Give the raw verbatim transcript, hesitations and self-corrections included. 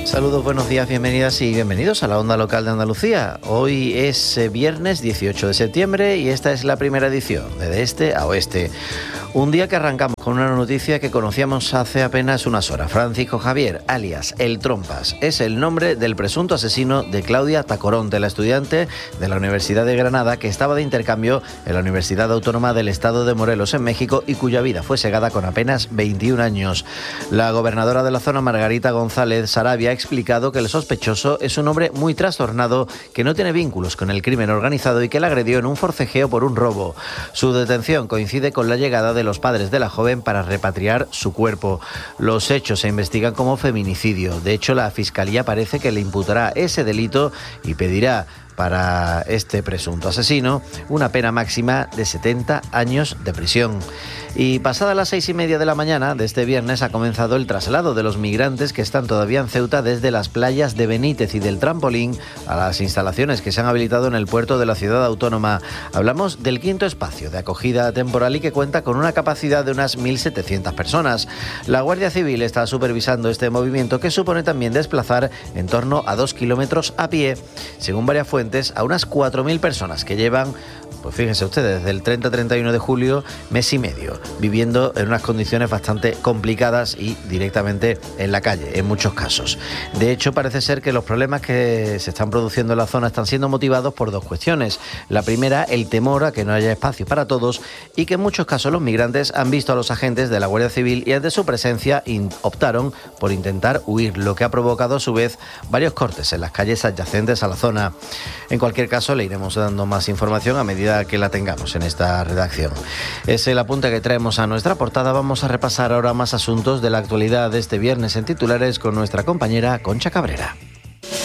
Saludos, buenos días, bienvenidas y bienvenidos a la Onda Local de Andalucía. Hoy es eh, viernes dieciocho de septiembre y esta es la primera edición de De Este a Oeste. Un día que arrancamos con una noticia que conocíamos hace apenas unas horas. Francisco Javier, alias El Trompas, es el nombre del presunto asesino de Claudia Tacoronte, la estudiante de la Universidad de Granada que estaba de intercambio en la Universidad Autónoma del Estado de Morelos en México y cuya vida fue segada con apenas veintiún años. La gobernadora de la zona, Margarita González Sarabia, ha explicado que el sospechoso es un hombre muy trastornado que no tiene vínculos con el crimen organizado y que la agredió en un forcejeo por un robo. Su detención coincide con la llegada de los padres de la joven para repatriar su cuerpo. Los hechos se investigan como feminicidio. De hecho, la Fiscalía parece que le imputará ese delito y pedirá para este presunto asesino una pena máxima de setenta años de prisión. Y pasadas las seis y media de la mañana de este viernes ha comenzado el traslado de los migrantes que están todavía en Ceuta desde las playas de Benítez y del Trampolín a las instalaciones que se han habilitado en el puerto de la ciudad autónoma. Hablamos del quinto espacio de acogida temporal y que cuenta con una capacidad de unas mil setecientas personas. La Guardia Civil está supervisando este movimiento que supone también desplazar en torno a dos kilómetros a pie, según varias fuentes, a unas cuatro mil personas que llevan, pues fíjense ustedes, desde el treinta a treinta y uno de julio, mes y medio, viviendo en unas condiciones bastante complicadas y directamente en la calle, en muchos casos. De hecho, parece ser que los problemas que se están produciendo en la zona están siendo motivados por dos cuestiones. La primera, el temor a que no haya espacio para todos y que en muchos casos los migrantes han visto a los agentes de la Guardia Civil y ante su presencia optaron por intentar huir, lo que ha provocado a su vez varios cortes en las calles adyacentes a la zona. En cualquier caso, le iremos dando más información a medida que la tengamos en esta redacción. Es el apunte que traemos a nuestra portada. Vamos a repasar ahora más asuntos de la actualidad de este viernes en titulares con nuestra compañera Concha Cabrera.